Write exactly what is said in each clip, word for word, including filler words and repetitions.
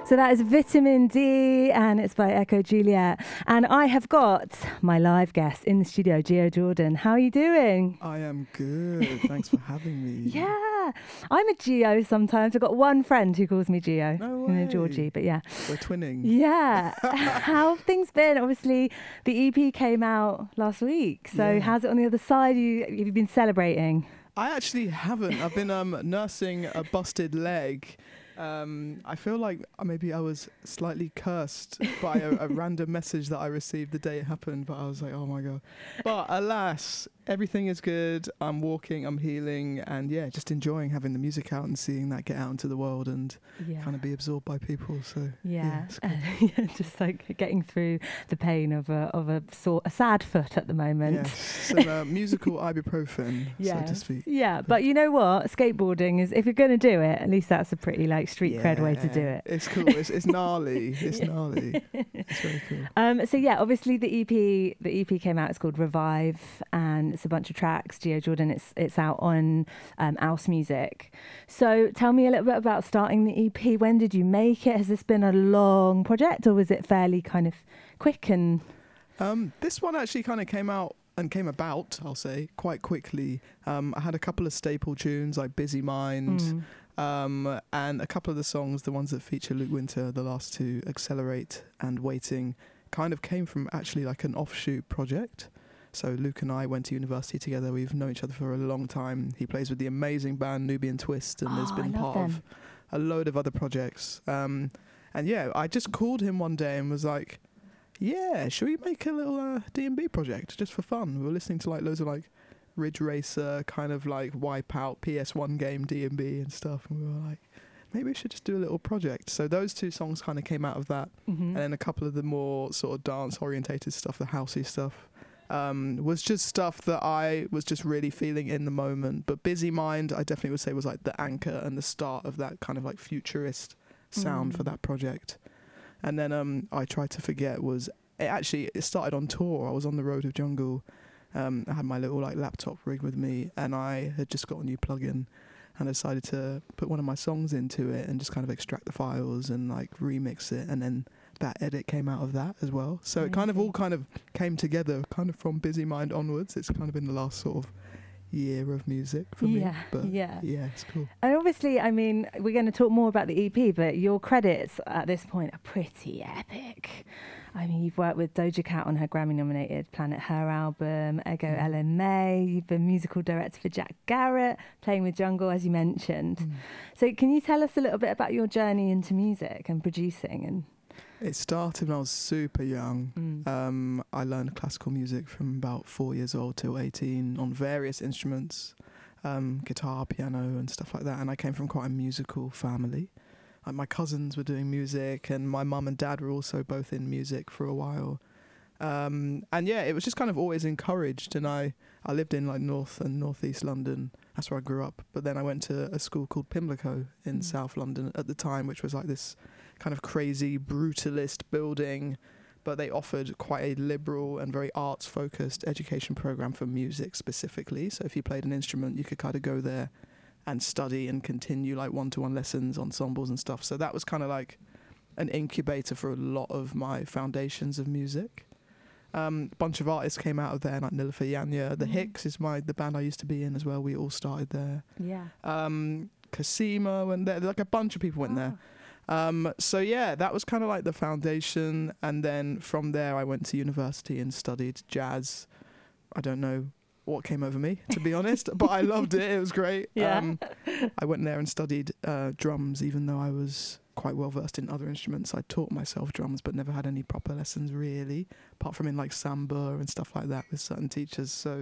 So that is Vitamin D, and it's by Echo Juliet. And I have got my live guest in the studio, Gio Jordan. How are you doing? I am good. Thanks for having me. Yeah, I'm a Gio sometimes. I've got one friend who calls me Gio. No way. You know, Georgie, but yeah. We're twinning. Yeah. How have things been? Obviously, the E P came out last week. So Yeah. how's it on the other side? You, have you been celebrating? I actually haven't. I've been um, nursing a busted leg. Um, I feel like maybe I was slightly cursed by a, a random message that I received the day it happened, but I was like, oh my God. But alas, everything is good. I'm walking, I'm healing, and yeah, just enjoying having the music out and seeing that get out into the world and Yeah. kind of be absorbed by people. So Yeah, yeah, it's good. yeah, just like getting through the pain of a of a sort a sad foot at the moment. Yes, some uh, musical ibuprofen, so to speak. Yeah, but you know what? Skateboarding is, if you're going to do it, at least that's a pretty like street cred way to do Yeah, it. It's cool. It's, it's gnarly. It's Yeah. gnarly. It's very cool. Um, so yeah, obviously the E P the E P came out. It's called Revive, and it's a bunch of tracks. Gio Jordan. It's it's out on um, Ouse Music. So tell me a little bit about starting the E P. When did you make it? Has this been a long project, or was it fairly kind of quick and? Um, this one actually kind of came out and came about, I'll say, quite quickly. Um, I had a couple of staple tunes like Busy Mind, Mm. um, and a couple of the songs, the ones that feature Luke Winter, the last two, Accelerate and Waiting, kind of came from actually like an offshoot project. So Luke and I went to university together. We've known each other for a long time. He plays with the amazing band Nubian Twist and has Oh, been I love part of them. a load of other projects. Um, and yeah, I just called him one day and was like, yeah, should we make a little uh, D and B project just for fun? We were listening to like loads of like Ridge Racer, kind of like Wipeout, P S one game D and B and stuff. And we were like, maybe we should just do a little project. So those two songs kind of came out of that. Mhm. And then a couple of the more sort of dance orientated stuff, the housey stuff, um, was just stuff that I was just really feeling in the moment. But Busy Mind, I definitely would say was like the anchor and the start of that kind of like futurist sound Mm. for that project. And then um, I Tried to Forget was, it actually, it started on tour. I was on the road of Jungle. Um, I had my little like laptop rig with me, and I had just got a new plugin and I decided to put one of my songs into it and just kind of extract the files and like remix it, and then that edit came out of that as well. So it kind of all Amazing. kind of came together kind of from Busy Mind onwards. It's kind of been the last sort of year of music for me. Yeah, But yeah. yeah, it's cool. And obviously, I mean, we're going to talk more about the E P, but your credits at this point are pretty epic. I mean, you've worked with Doja Cat on her Grammy-nominated Planet Her album, Ego Mm. Ellen May. You've been musical director for Jack Garrett, playing with Jungle, as you mentioned. Mm. So can you tell us a little bit about your journey into music and producing? And It started when I was super young. Mm. Um, I learned classical music from about four years old till eighteen on various instruments, um, guitar, piano and stuff like that. And I came from quite a musical family. Like my cousins were doing music and my mum and dad were also both in music for a while. Um, and yeah, it was just kind of always encouraged. And I, I lived in like North and Northeast London. That's where I grew up. But then I went to a school called Pimlico in Mm. South London at the time, which was like this kind of crazy brutalist building, but they offered quite a liberal and very arts focused education program for music specifically. So if you played an instrument, you could kind of go there and study and continue like one-to-one lessons, ensembles and stuff. So that was kind of like an incubator for a lot of my foundations of music. Um, a bunch of artists came out of there, like Nilofer Yanya. The Mm. Hicks is my the band I used to be in as well. We all started there. yeah. Um, Cosimo and there, like a bunch of people went there. Um, so yeah, that was kind of like the foundation. And then from there, I went to university and studied jazz. I don't know what came over me, to be honest, but I loved it. It was great. Yeah. Um, I went there and studied uh, drums, even though I was quite well versed in other instruments. I taught myself drums, but never had any proper lessons really, apart from in like samba and stuff like that with certain teachers. So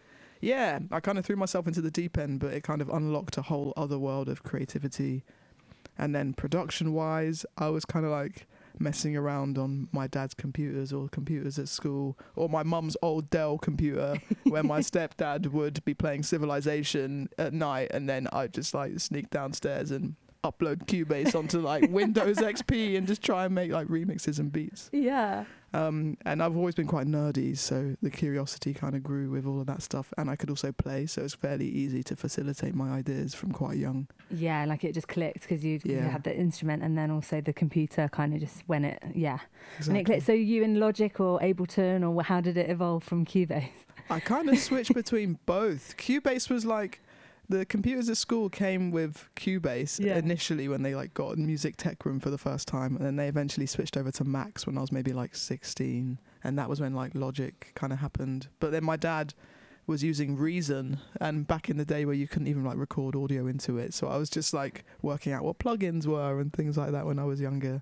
yeah, I kind of threw myself into the deep end, but it kind of unlocked a whole other world of creativity. And then production-wise, I was kind of like messing around on my dad's computers or computers at school, or my mum's old Dell computer where my stepdad would be playing Civilization at night, and then I'd just like sneak downstairs and upload Cubase onto like Windows X P and just try and make like remixes and beats. Yeah. Um, and I've always been quite nerdy, so the curiosity kind of grew with all of that stuff. And I could also play, so it's fairly easy to facilitate my ideas from quite young. Yeah, like it just clicked because you Yeah. you had the instrument, and then also the computer kind of just when it, yeah. Exactly. And it clicked. So you in Logic or Ableton, or how did it evolve from Cubase? I kind of switched between both. Cubase was like, the computers at school came with Cubase Yeah. initially when they like got in music tech room for the first time, and then they eventually switched over to Macs when I was maybe like sixteen, and that was when like Logic kind of happened. But then my dad was using Reason, and back in the day where you couldn't even like record audio into it, so I was just like working out what plugins were and things like that when I was younger.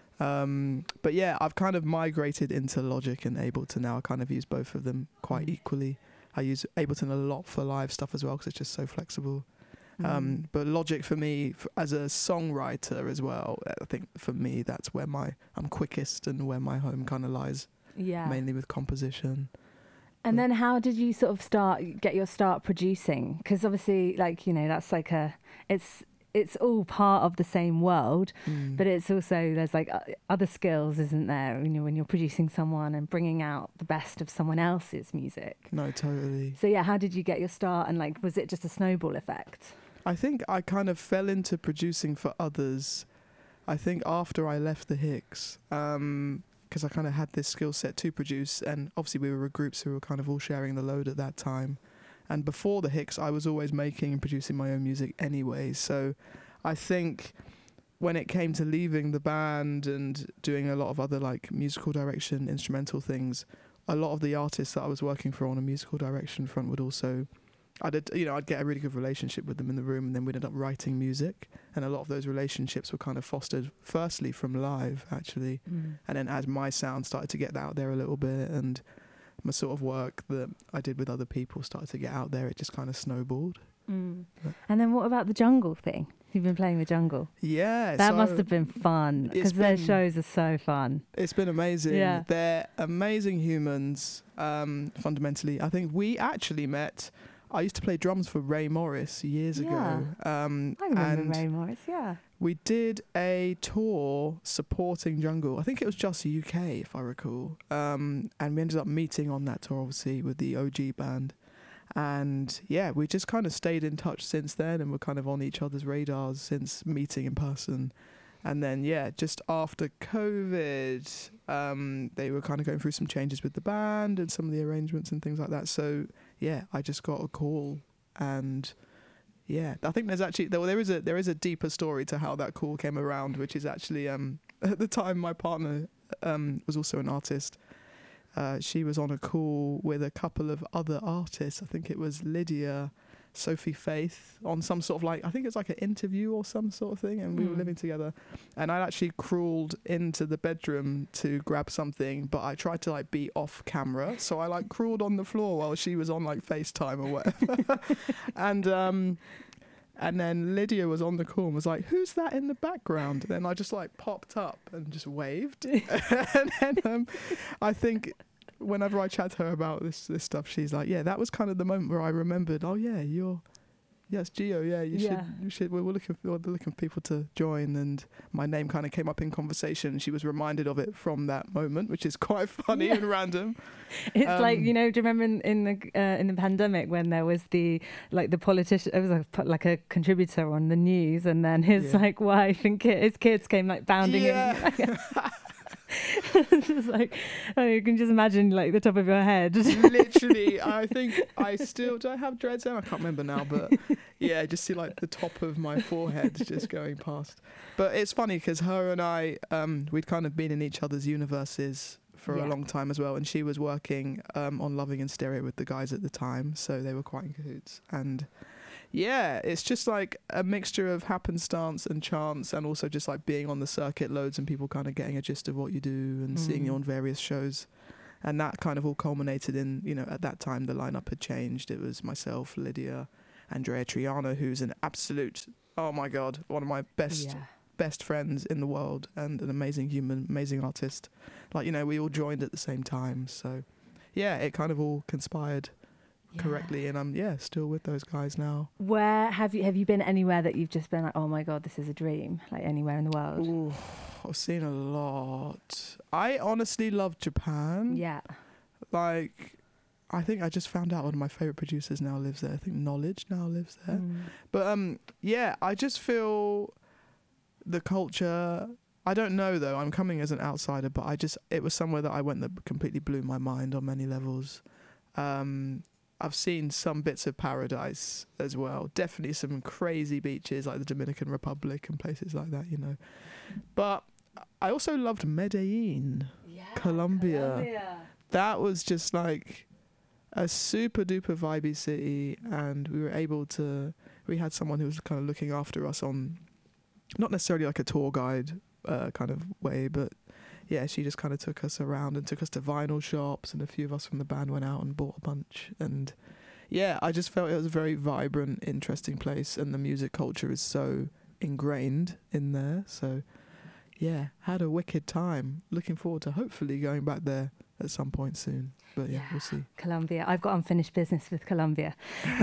Um, but yeah, I've kind of migrated into Logic and Ableton now. I kind of use both of them quite Mm. equally. I use Ableton a lot for live stuff as well because it's just so flexible. Mm. Um, but Logic for me, f- as a songwriter as well, I think for me that's where my I'm quickest and where my home kind of lies, Yeah. mainly with composition. And then how did you sort of start, get your start producing? Because obviously, like, you know, that's like a, it's, it's all part of the same world, Mm. but it's also, there's like o- other skills, isn't there? You know, when you're producing someone and bringing out the best of someone else's music. No, totally. So yeah, how did you get your start? And like, was it just a snowball effect? I think I kind of fell into producing for others. I think after I left the Hicks, um, because I kind of had this skill set to produce, and obviously we were groups who were kind of all sharing the load at that time. And before the Hicks, I was always making and producing my own music anyway. So I think when it came to leaving the band and doing a lot of other like musical direction, instrumental things, a lot of the artists that I was working for on a musical direction front would also, I'd, you know, I'd get a really good relationship with them in the room, and then we'd end up writing music. And a lot of those relationships were kind of fostered firstly from live, actually. Mm. And then as my sound started to get out there a little bit, and my sort of work that I did with other people started to get out there, it just kind of snowballed. Mm. Yeah. And then what about the Jungle thing? You've been playing the Jungle. Yeah. That so must have been fun, it's because their been- shows are so fun. It's been amazing. Yeah. They're amazing humans, um, fundamentally. I think we actually met, I used to play drums for Ray Morris years ago. Um, I remember and Ray Morris, yeah. we did a tour supporting Jungle. I think it was just U K, if I recall. Um, and we ended up meeting on that tour, obviously, with the O G band. And yeah, we just kind of stayed in touch since then, and we're kind of on each other's radars since meeting in person. And then, yeah, just after COVID, um, they were kind of going through some changes with the band and some of the arrangements and things like that. So, yeah, I just got a call, and yeah, I think there's actually there, there is a there is a deeper story to how that call came around, which is actually um, at the time my partner um, was also an artist. Uh, she was on a call with a couple of other artists. I think it was Lydia, Sophie Faith, on some sort of like, I think it's like an interview or some sort of thing, and we were Mm. living together. And I actually crawled into the bedroom to grab something, but I tried to like be off camera, so I like crawled on the floor while she was on like FaceTime or whatever. and um, and then Lydia was on the call and was like, "Who's that in the background?" Then I just like popped up and just waved. And then um, I think whenever I chat to her about this this stuff, she's like, "Yeah, that was kind of the moment where I remembered. Oh yeah, you're, yes, Gio. Yeah, you Yeah. should, you should. We're looking, for, we're looking for people to join." And my name kind of came up in conversation. She was reminded of it from that moment, which is quite funny Yeah. and random. It's like, Um, you know, do you remember in, in the uh, in the pandemic when there was the like the politician, it was like, put like a contributor on the news, and then his Yeah. like wife and ki- his kids came like bounding Yeah. in. It's just like, oh, you can just imagine like the top of your head. Literally, I think I still do. I have dreads then? I can't remember now, but yeah, just see like the top of my forehead just going past. But it's funny because her and I, um, we'd kind of been in each other's universes for Yeah. a long time as well, and she was working um, on Loving in Stereo with the guys at the time, so they were quite in cahoots. And yeah, it's just like a mixture of happenstance and chance, and also just like being on the circuit loads and people kind of getting a gist of what you do and seeing you Mm. on various shows. And that kind of all culminated in, you know, at that time the lineup had changed. It was myself, Lydia, Andrea Triana, who's an absolute, oh my God, one of my best Yeah. best friends in the world, and an amazing human, amazing artist. Like, you know, we all joined at the same time. So yeah, it kind of all conspired Yeah. correctly, and I'm yeah still with those guys now. Where have you have you been anywhere that you've just been like, oh my God, this is a dream? Like anywhere in the world? Ooh, I've seen a lot. I honestly love Japan. Yeah. Like, I think I just found out one of my favorite producers now lives there. I think Knowledge now lives there. Mm. But um, yeah, I just feel the culture. I don't know though. I'm coming as an outsider, but I just it was somewhere that I went that completely blew my mind on many levels. Um, I've seen some bits of paradise as well. Definitely some crazy beaches like the Dominican Republic and places like that, you know. But I also loved Medellin, Yeah, Colombia. Colombia. That was just like a super duper vibey city, and we were able to. We had someone who was kind of looking after us on, not necessarily like a tour guide uh, kind of way, but yeah, she just kind of took us around and took us to vinyl shops, and a few of us from the band went out and bought a bunch. And yeah, I just felt it was a very vibrant, interesting place, and the music culture is so ingrained in there. So yeah, had a wicked time. Looking forward to hopefully going back there at some point soon. But yeah, Yeah. we'll see. Colombia. I've got unfinished business with Colombia,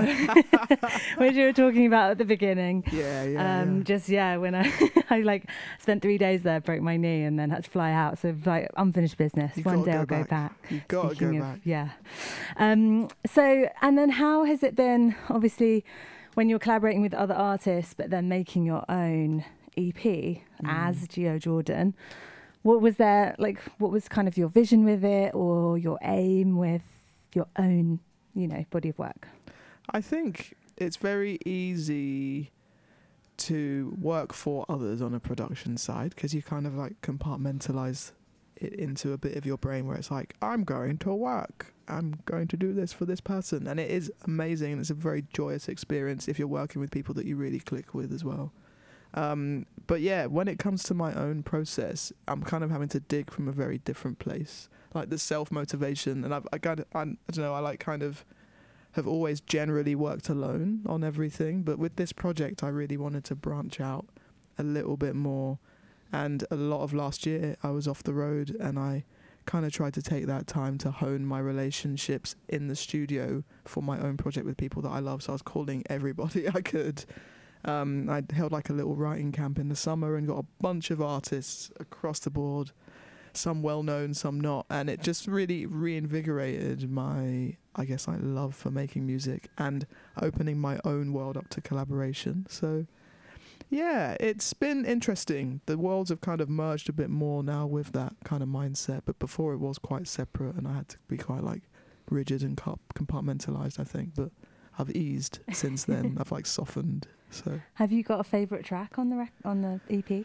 which you were talking about at the beginning. Yeah, yeah, um, yeah. Just yeah, when I I like spent three days there, broke my knee, and then had to fly out. So like unfinished business. You've One gotta day go I'll go back. back. You've got to go Speaking of, back. yeah. Um, so and then how has it been? Obviously, when you're collaborating with other artists, but then making your own E P Mm. as Gio Jordan. What was there like? What was kind of your vision with it, or your aim with your own, you know, body of work? I think it's very easy to work for others on a production side because you kind of like compartmentalize it into a bit of your brain where it's like, I'm going to work, I'm going to do this for this person. And it is amazing, and it's a very joyous experience if you're working with people that you really click with as well. Um, but yeah, when it comes to my own process, I'm kind of having to dig from a very different place, like the self-motivation. And I've, I kind of, I, I don't know, I like kind of have always generally worked alone on everything. But with this project, I really wanted to branch out a little bit more. And a lot of last year, I was off the road, and I kind of tried to take that time to hone my relationships in the studio for my own project with people that I love. So I was calling everybody I could. Um, I held like a little writing camp in the summer and got a bunch of artists across the board, some well-known, some not. And it just really reinvigorated my, I guess, like love for making music and opening my own world up to collaboration. So yeah, it's been interesting. The worlds have kind of merged a bit more now with that kind of mindset. But before it was quite separate, and I had to be quite like rigid and compartmentalized, I think. But I've eased since then. I've like softened. So Have you got a favourite track on the rec- on the E P?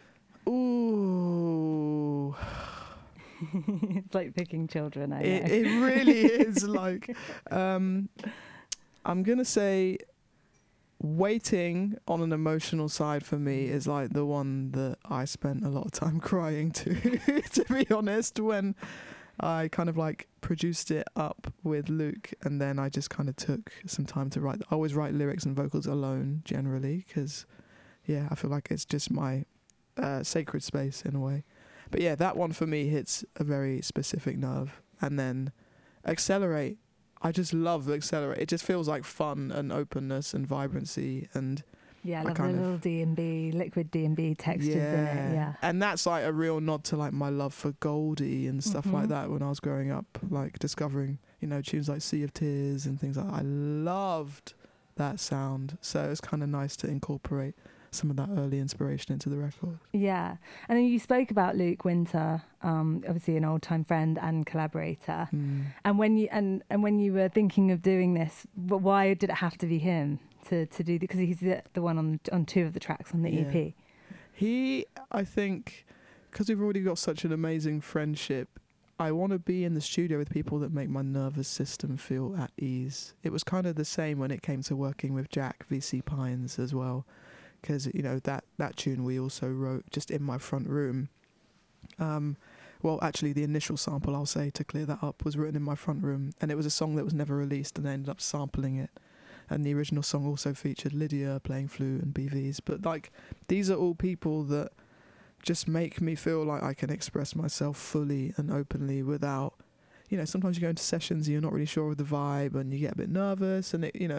ooh, It's like picking children. I know. it, it really is like, um, I'm gonna say, Waiting on an emotional side for me is like the one that I spent a lot of time crying to, to be honest, when I kind of like produced it up with Luke, and then I just kind of took some time to write. I always write lyrics and vocals alone generally because, yeah, I feel like it's just my uh, sacred space in a way. But yeah, that one for me hits a very specific nerve. And then Accelerate, I just love Accelerate. It just feels like fun and openness and vibrancy, and Yeah, I I love the kind of- little D and B, liquid D and B textures in it. Yeah. And that's like a real nod to like my love for Goldie and stuff like Mhm. that when I was growing up, like discovering, you know, tunes like Sea of Tears and things like that. I loved that sound. So it's kind of nice to incorporate some of that early inspiration into the record. Yeah. And then you spoke about Luke Winter, um, obviously an old time friend and collaborator. Mm. And when you and, and when you were thinking of doing this, but why did it have to be him to, to do? Because he's the, the one on on two of the tracks on the Yeah. E P. He, I think, because we've already got such an amazing friendship, I want to be in the studio with people that make my nervous system feel at ease. It was kind of the same when it came to working with Jack V C Pines as well, because, you know, that, that tune we also wrote just in my front room. Um, well, actually, the initial sample, I'll say, to clear that up, was written in my front room, and it was a song that was never released, and I ended up sampling it. And the original song also featured Lydia playing flute and B Vs. But, like, these are all people that just make me feel like I can express myself fully and openly without, you know, sometimes you go into sessions and you're not really sure of the vibe and you get a bit nervous, and, it, you know,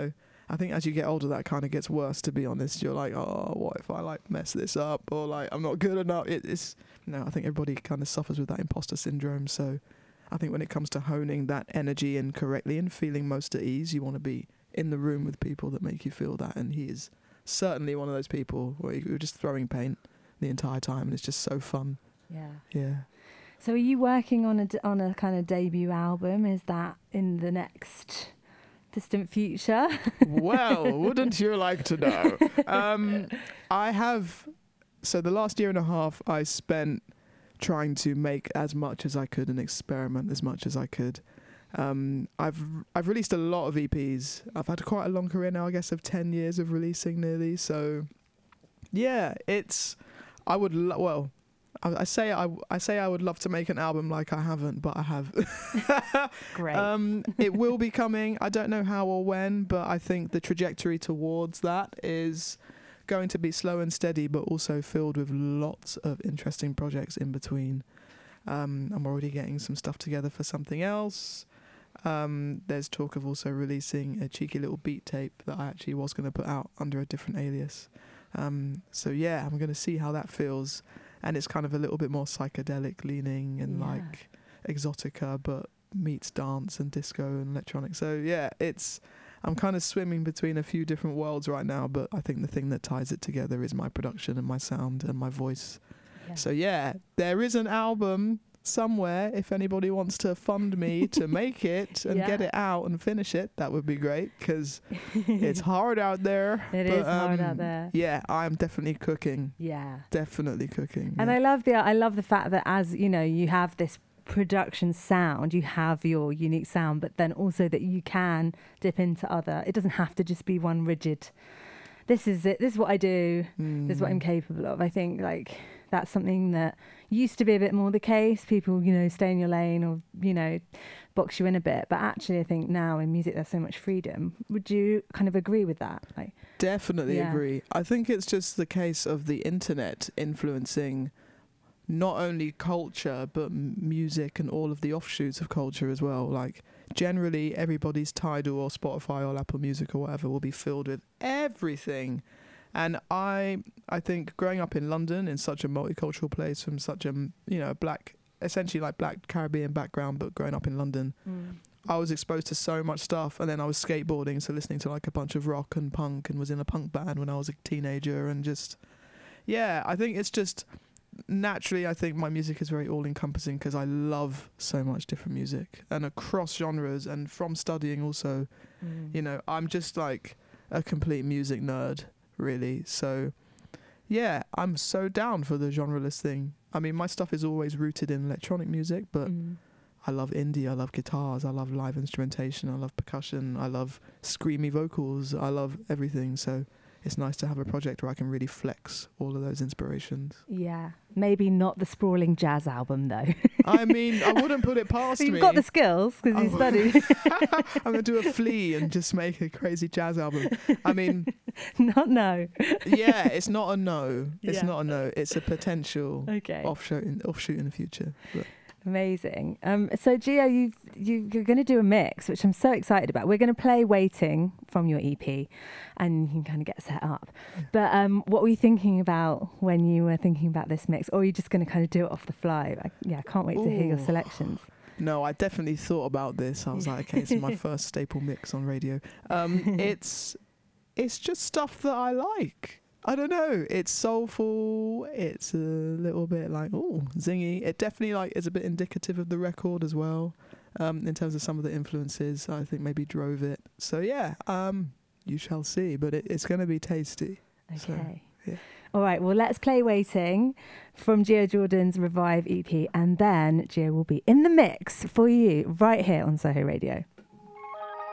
I think as you get older, that kind of gets worse, to be honest. You're like, oh, what if I like mess this up, or like I'm not good enough? It, it's no, I think everybody kind of suffers with that imposter syndrome. So I think when it comes to honing that energy in correctly and feeling most at ease, you want to be in the room with people that make you feel that. And he is certainly one of those people where you're just throwing paint the entire time, and it's just so fun. Yeah. Yeah. So are you working on a d- on a kind of debut album? Is that in the next distant future? Well, wouldn't you like to know? Um, I have. So the last year and a half, I spent trying to make as much as I could and experiment as much as I could. Um, I've I've released a lot of E Ps. I've had quite a long career now, I guess, of ten years of releasing nearly. So, yeah, it's. I would lo- well. I, I say I I say I would love to make an album like I haven't, but I have. Great. Um, it will be coming. I don't know how or when, but I think the trajectory towards that is going to be slow and steady, but also filled with lots of interesting projects in between. Um, I'm already getting some stuff together for something else. Um, there's talk of also releasing a cheeky little beat tape that I actually was going to put out under a different alias. Um, so yeah, I'm going to see how that feels. And it's kind of a little bit more psychedelic leaning and Yeah. like exotica, but meets dance and disco and electronic. So yeah, it's I'm kind of swimming between a few different worlds right now, but I think the thing that ties it together is my production and my sound and my voice. Yeah. So yeah, there is an album somewhere. If anybody wants to fund me to make it and Yeah. get it out and finish it, that would be great, because it's hard out there. It but, is hard um, out there. Yeah, I'm definitely cooking. Yeah. Definitely cooking. And yeah. I love the I love the fact that, as you know, you have this production sound, you have your unique sound, but then also that you can dip into other. It doesn't have to just be one rigid. This is it. This is what I do. Mm. This is what I'm capable of. I think like that's something that used to be a bit more the case. People, you know, stay in your lane or, you know, box you in a bit. But actually, I think now in music there's so much freedom. Would you kind of agree with that? Like, Definitely Yeah. agree. I think it's just the case of the internet influencing not only culture, but m- music and all of the offshoots of culture as well. Like, generally, everybody's Tidal or Spotify or Apple Music or whatever will be filled with everything. And I I think growing up in London, in such a multicultural place, from such a, m- you know, black, essentially like black Caribbean background, but growing up in London, mm. I was exposed to so much stuff. And then I was skateboarding, so listening to like a bunch of rock and punk, and was in a punk band when I was a teenager. And just, yeah, I think it's just, naturally, I think my music is very all-encompassing because I love so much different music and across genres. And from studying also, Mm. you know, I'm just like a complete music nerd, really. So, yeah, I'm so down for the genreless thing. I mean, my stuff is always rooted in electronic music, but Mm. I love indie, I love guitars, I love live instrumentation, I love percussion, I love screamy vocals, I love everything. So it's nice to have a project where I can really flex all of those inspirations. Yeah, maybe not the sprawling jazz album though. I mean, I wouldn't put it past You've me. got the skills because you Oh. studied. I'm going to do a flea and just make a crazy jazz album. I mean, Not no. yeah, it's not a no. It's Yeah. not a no. It's a potential Okay. offshoot in, offshoot in the future. But Amazing. Um, so Gio, you've, you, you're going to do a mix, which I'm so excited about. We're going to play "Waiting" from your E P, and you can kind of get set up. But um, what were you thinking about when you were thinking about this mix, or are you just going to kind of do it off the fly? I, yeah, I can't wait to hear your Ooh. selections. no, I definitely thought about this. I was like, okay, this is my first staple mix on radio. Um, it's it's just stuff that I like. I don't know. It's soulful. It's a little bit like, oh, zingy. It definitely like is a bit indicative of the record as well. Um, in terms of some of the influences, I think maybe drove it. So yeah, um, you shall see. But it, it's going to be tasty. So, Okay. yeah. All right. Well, let's play "Waiting" from Gio Jordan's Revive E P, and then Gio will be in the mix for you right here on Soho Radio.